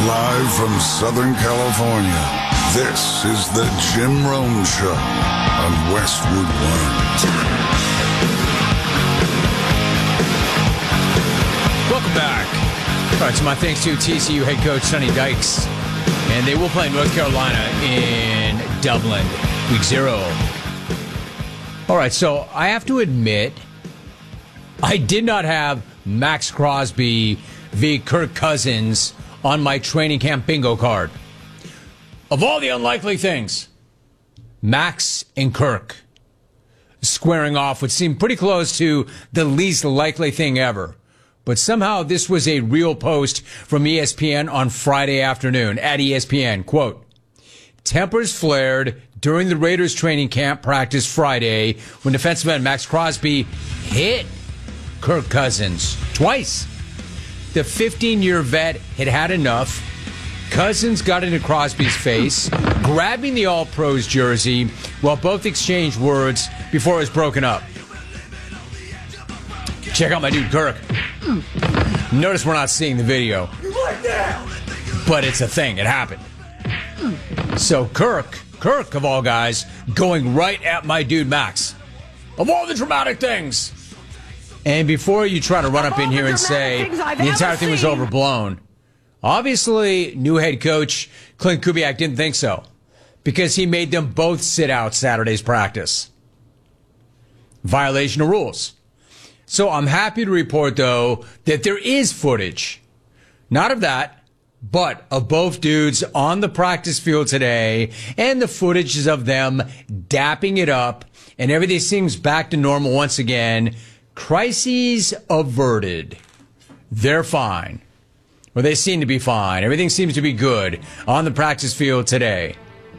Live from Southern California, this is the Jim Rome Show on Westwood One. Welcome back. All right, so my thanks to TCU head coach Sonny Dykes. And they will play North Carolina in Dublin, week 0. All right, so I have to admit, I did not have Max Crosby v. Kirk Cousins on my training camp bingo card. Of all the unlikely things, Max and Kirk squaring off would seem pretty close to the least likely thing ever. But somehow this was a real post from ESPN on Friday afternoon at ESPN. Quote, tempers flared during the Raiders training camp practice Friday when defensive end Max Crosby hit Kirk Cousins twice. The 15-year vet had had enough. Cousins got into Crosby's face, grabbing the All-Pros jersey while both exchanged words before it was broken up. Check out my dude Kirk. Notice we're not seeing the video. But it's a thing. It happened. So Kirk of all guys, going right at my dude Max. Of all the dramatic things. And before you try to run up in here and say the entire thing was overblown, obviously new head coach Clint Kubiak didn't think so, because he made them both sit out Saturday's practice. Violation of rules. So I'm happy to report, though, that there is footage, not of that, but of both dudes on the practice field today, and the footage is of them dapping it up, and everything seems back to normal once again. Crises averted. They're fine. Or they seem to be fine. Everything seems to be good on the practice field today.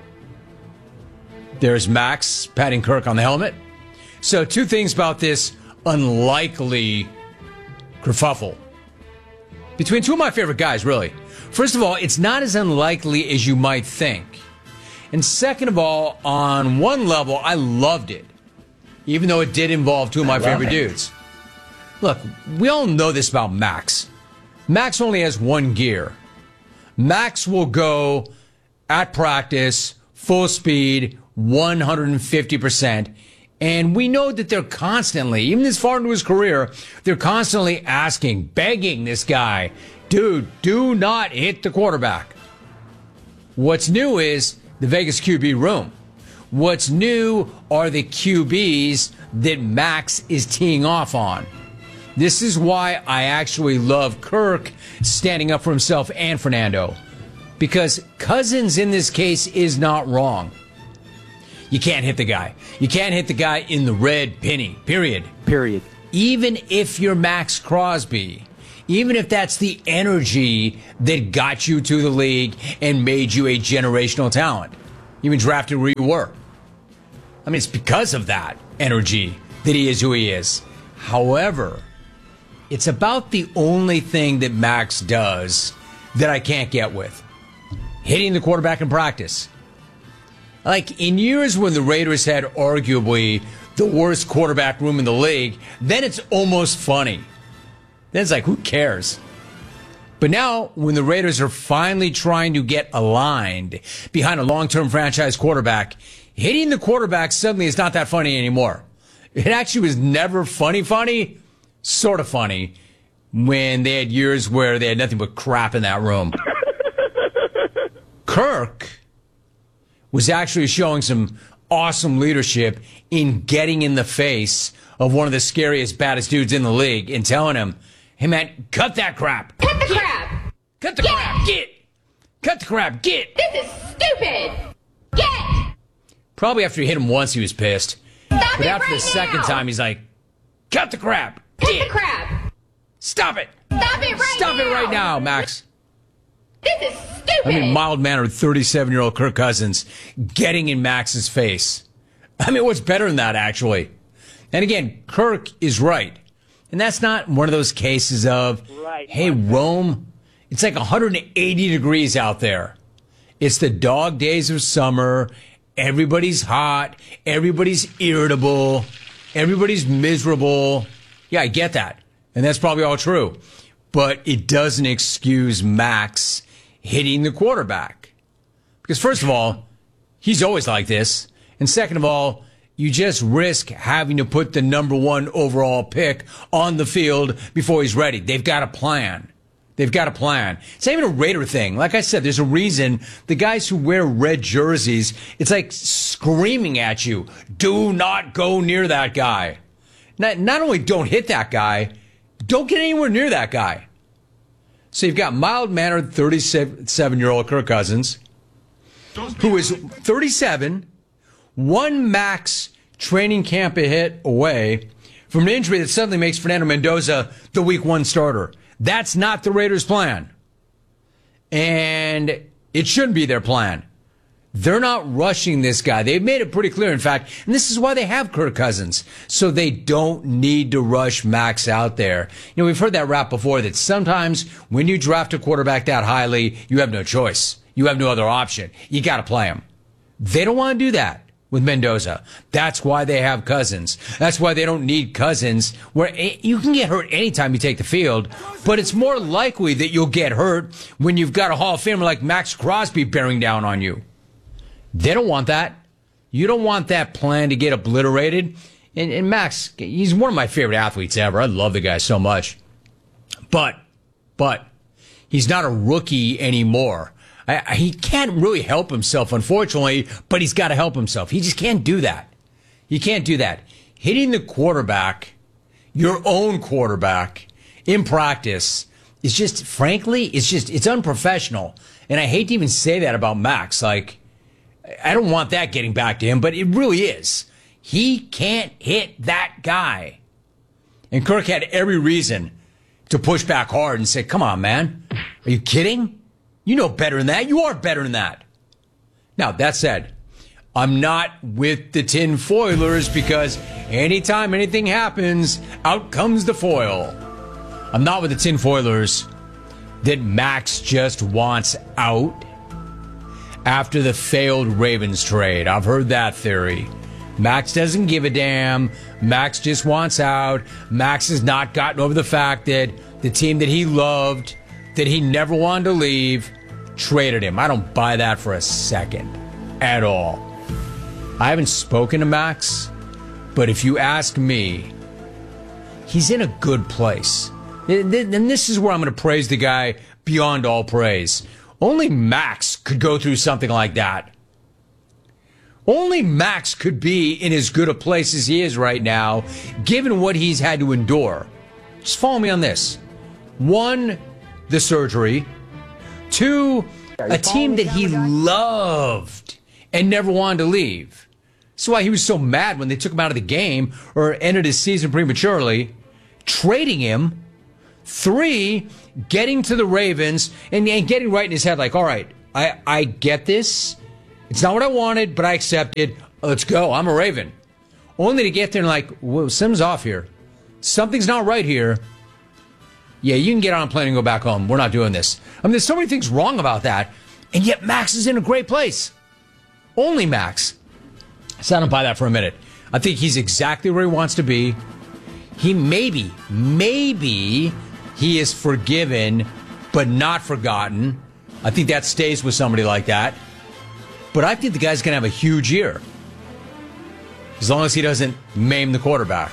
There's Max patting Kirk on the helmet. So 2 things about this unlikely kerfuffle between 2 of my favorite guys, really. First of all, it's not as unlikely as you might think. And second of all, on one level, I loved it, even though it did involve 2 of my favorite dudes. Look, we all know this about Max. Max only has one gear. Max will go at practice, full speed, 150%. And we know that they're constantly, even this far into his career, they're constantly asking, begging this guy, dude, do not hit the quarterback. What's new is the Vegas QB room. What's new are the QBs that Max is teeing off on. This is why I actually love Kirk standing up for himself and Fernando. Because Cousins in this case is not wrong. You can't hit the guy. You can't hit the guy in the red penny, period. Even if you're Max Crosby, even if that's the energy that got you to the league and made you a generational talent, even drafted where you were. I mean, it's because of that energy that he is who he is. However, it's about the only thing that Max does that I can't get with. Hitting the quarterback in practice. Like, in years when the Raiders had arguably the worst quarterback room in the league, then it's almost funny. Then it's like, who cares? But now, when the Raiders are finally trying to get aligned behind a long-term franchise quarterback, hitting the quarterback suddenly is not that funny anymore. It actually was never funny, sort of funny, when they had years where they had nothing but crap in that room. Kirk was actually showing some awesome leadership in getting in the face of one of the scariest, baddest dudes in the league and telling him, hey, man, cut that crap. Cut the crap. Cut the crap. Get. Cut the crap. Get. This is stupid. Get. Probably after he hit him once, he was pissed. Stop but it after right the second now. time, he's like, cut the crap. Cut Get. the crap. Stop it. Stop it right Stop now. it right now, Max. This is stupid. I mean, mild-mannered 37-year-old Kirk Cousins getting in Max's face. I mean, what's better than that, actually? And again, Kirk is right. And that's not one of those cases of, hey, Rome, it's like 180 degrees out there. It's the dog days of summer. Everybody's hot. Everybody's irritable. Everybody's miserable. Yeah, I get that. And that's probably all true. But it doesn't excuse Max hitting the quarterback. Because first of all, he's always like this. And second of all, you just risk having to put the number 1 overall pick on the field before he's ready. They've got a plan. They've got a plan. It's not even a Raider thing. Like I said, there's a reason the guys who wear red jerseys, it's like screaming at you, do not go near that guy. Not only don't hit that guy, don't get anywhere near that guy. So you've got mild-mannered 37-year-old Kirk Cousins, who is 37, one max training camp hit away from an injury that suddenly makes Fernando Mendoza the week 1 starter. That's not the Raiders' plan. And it shouldn't be their plan. They're not rushing this guy. They've made it pretty clear, in fact, and this is why they have Kirk Cousins. So they don't need to rush Max out there. You know, we've heard that rap before, that sometimes when you draft a quarterback that highly, you have no choice. You have no other option. You got to play him. They don't want to do that with Mendoza. That's why they have Cousins. That's why they don't need Cousins, where you can get hurt anytime you take the field, but it's more likely that you'll get hurt when you've got a Hall of Famer like Max Crosby bearing down on you. They don't want that. You don't want that plan to get obliterated. And Max, he's one of my favorite athletes ever. I love the guy so much. But he's not a rookie anymore. He can't really help himself, unfortunately, but he's got to help himself. He just can't do that. He can't do that. Hitting the quarterback, your own quarterback, in practice is just, frankly, it's unprofessional. And I hate to even say that about Max. Like, I don't want that getting back to him, but it really is. He can't hit that guy. And Kirk had every reason to push back hard and say, come on, man. Are you kidding? You know better than that. You are better than that. Now, that said, I'm not with the tin foilers, because anytime anything happens, out comes the foil. I'm not with the tin foilers that Max just wants out after the failed Ravens trade. I've heard that theory. Max doesn't give a damn. Max just wants out. Max has not gotten over the fact that the team that he loved, that he never wanted to leave, traded him. I don't buy that for a second at all. I haven't spoken to Max, but if you ask me, he's in a good place. And this is where I'm going to praise the guy beyond all praise. Only Max could go through something like that. Only Max could be in as good a place as he is right now, given what he's had to endure. Just follow me on this. 1, the surgery. 2, a team that he loved and never wanted to leave. That's why he was so mad when they took him out of the game or ended his season prematurely. Trading him. 3, getting to the Ravens and getting right in his head like, all right, I get this. It's not what I wanted, but I accepted. Let's go. I'm a Raven. Only to get there and like, whoa, something's off here. Something's not right here. Yeah, you can get on a plane and go back home. We're not doing this. I mean, there's so many things wrong about that, and yet Max is in a great place. Only Max. So I don't buy that for a minute. I think he's exactly where he wants to be. He maybe he is forgiven, but not forgotten. I think that stays with somebody like that. But I think the guy's going to have a huge year, as long as he doesn't maim the quarterback.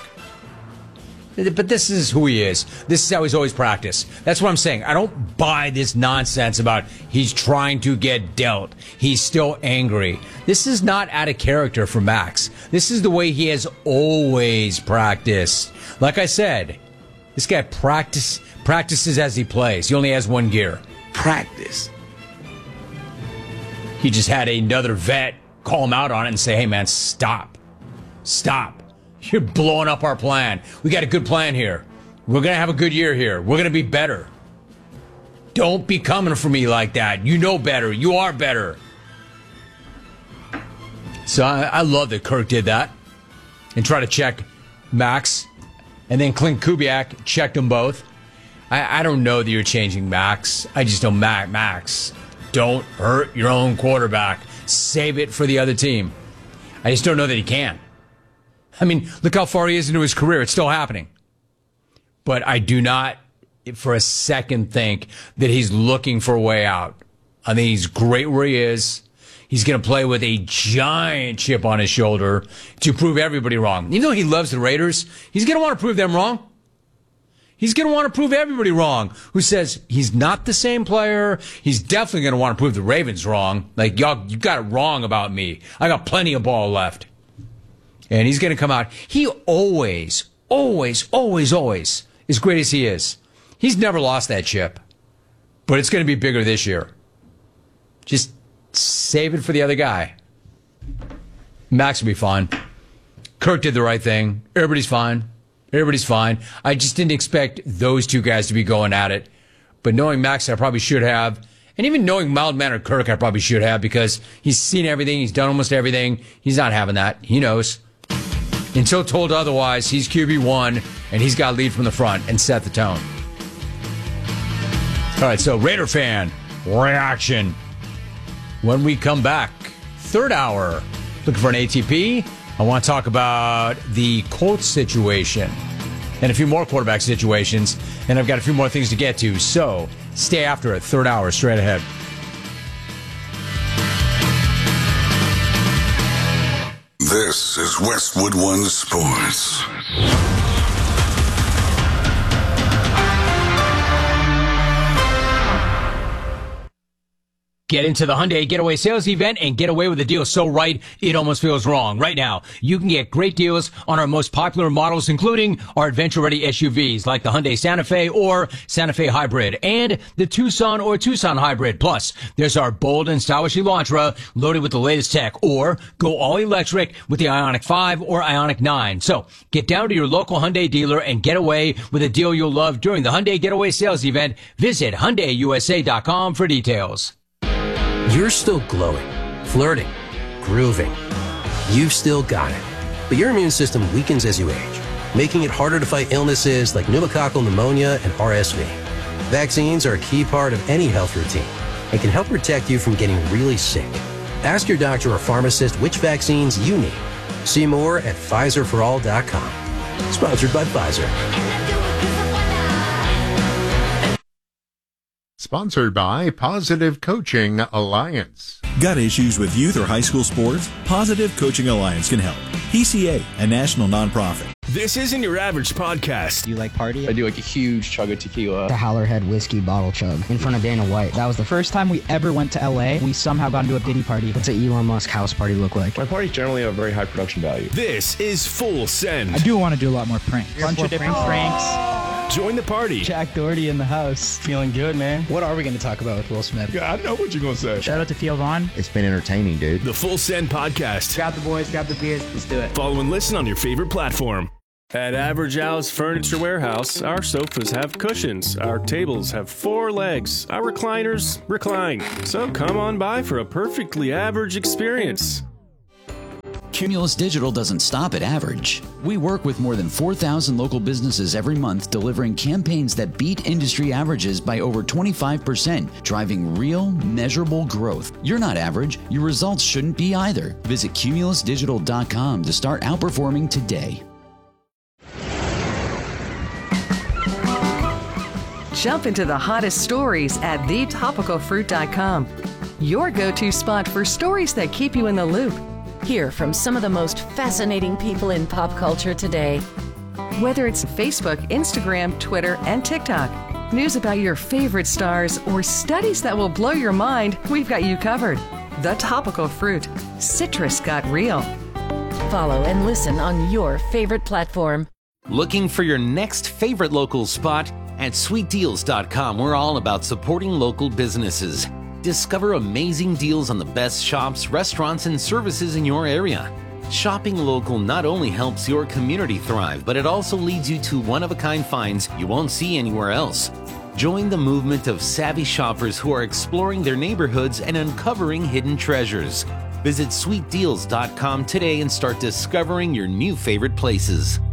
But this is who he is. This is how he's always practiced. That's what I'm saying. I don't buy this nonsense about he's trying to get dealt. He's still angry. This is not out of character for Max. This is the way he has always practiced. Like I said, this guy practices as he plays. He only has one gear. Practice. He just had another vet call him out on it and say, hey, man, stop. Stop. You're blowing up our plan. We got a good plan here. We're going to have a good year here. We're going to be better. Don't be coming for me like that. You know better. You are better. So I love that Kirk did that and try to check Max. And then Clint Kubiak checked them both. I don't know that you're changing Max. I just know Max. Don't hurt your own quarterback. Save it for the other team. I just don't know that he can. I mean, look how far he is into his career. It's still happening. But I do not for a second think that he's looking for a way out. I think he's great where he is. He's going to play with a giant chip on his shoulder to prove everybody wrong. Even though he loves the Raiders, he's going to want to prove them wrong. He's going to want to prove everybody wrong who says he's not the same player. He's definitely going to want to prove the Ravens wrong. Like, y'all, you got it wrong about me. I got plenty of ball left. And he's going to come out. He always, as great as he is, he's never lost that chip. But it's going to be bigger this year. Just save it for the other guy. Max will be fine. Kirk did the right thing. Everybody's fine. I just didn't expect those two guys to be going at it. But knowing Max, I probably should have. And even knowing mild-mannered Kirk, I probably should have, because he's seen everything. He's done almost everything. He's not having that. He knows. Until told otherwise, he's QB1, and he's got to lead from the front and set the tone. All right, so Raider fan reaction. When we come back, third hour, looking for an ATP. I want to talk about the Colts situation and a few more quarterback situations, and I've got a few more things to get to. So stay after it. Third hour, straight ahead. This is Westwood One Sports. Get into the Hyundai Getaway Sales Event and get away with a deal so right, it almost feels wrong. Right now, you can get great deals on our most popular models, including our adventure-ready SUVs like the Hyundai Santa Fe or Santa Fe Hybrid and the Tucson or Tucson Hybrid. Plus, there's our bold and stylish Elantra loaded with the latest tech, or go all-electric with the Ioniq 5 or Ioniq 9. So, get down to your local Hyundai dealer and get away with a deal you'll love during the Hyundai Getaway Sales Event. Visit HyundaiUSA.com for details. You're still glowing, flirting, grooving. You've still got it. But your immune system weakens as you age, making it harder to fight illnesses like pneumococcal pneumonia and RSV. Vaccines are a key part of any health routine and can help protect you from getting really sick. Ask your doctor or pharmacist which vaccines you need. See more at PfizerForAll.com. Sponsored by Pfizer. Sponsored by Positive Coaching Alliance. Got issues with youth or high school sports? Positive Coaching Alliance can help. PCA, a national nonprofit. This isn't your average podcast. Do you like party? I do like a huge chug of tequila. The Howlerhead whiskey bottle chug in front of Dana White. That was the first time we ever went to LA. We somehow got into a Diddy party. What's an Elon Musk house party look like? My parties generally have very high production value. This is Full Send. I do want to do a lot more pranks. Bunch of different pranks. Join the party. Jack Doherty in the house. Feeling good, man. What are we going to talk about with Will Smith? Yeah, I know what you're going to say. Shout out to Theo Vaughn. It's been entertaining, dude. The Full Send Podcast. Grab the boys, grab the beers. Let's do it. Follow and listen on your favorite platform. At Average Al's Furniture Warehouse, our sofas have cushions, our tables have 4 legs, our recliners recline. So come on by for a perfectly average experience. Cumulus Digital doesn't stop at average. We work with more than 4,000 local businesses every month, delivering campaigns that beat industry averages by over 25%, driving real, measurable growth. You're not average. Your results shouldn't be either. Visit cumulusdigital.com to start outperforming today. Jump into the hottest stories at thetopicalfruit.com. Your go-to spot for stories that keep you in the loop. Hear from some of the most fascinating people in pop culture today. Whether it's Facebook, Instagram, Twitter, and TikTok, news about your favorite stars, or studies that will blow your mind, we've got you covered. The Topical Fruit. Citrus got real. Follow and listen on your favorite platform. Looking for your next favorite local spot? At sweetdeals.com, we're all about supporting local businesses. Discover amazing deals on the best shops, restaurants, and services in your area. Shopping local not only helps your community thrive, but it also leads you to one-of-a-kind finds you won't see anywhere else. Join the movement of savvy shoppers who are exploring their neighborhoods and uncovering hidden treasures. Visit sweetdeals.com today and start discovering your new favorite places.